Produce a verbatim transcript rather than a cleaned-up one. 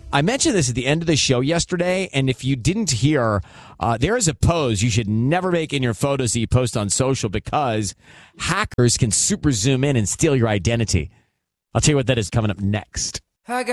I mentioned this at the end of the show yesterday, and if you didn't hear, uh, there is a pose you should never make in your photos that you post on social because hackers can super zoom in and steal your identity. I'll tell you what that is coming up next. I got